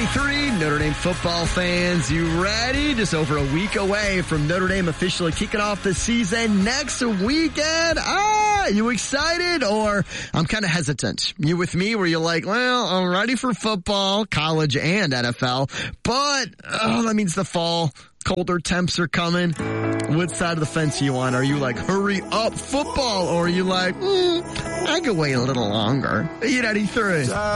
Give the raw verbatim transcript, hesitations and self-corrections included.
ninety-three, Notre Dame football fans, you ready? Just over a week away from Notre Dame officially kicking off the season next weekend. Ah, you excited? Or I'm kind of hesitant. You with me where you're like, well, I'm ready for football, college and N F L, but oh, that means the fall. Colder temps are coming. What side of the fence are you on? Are you like, hurry up football? Or are you like, mm, I could wait a little longer? eight ninety-three.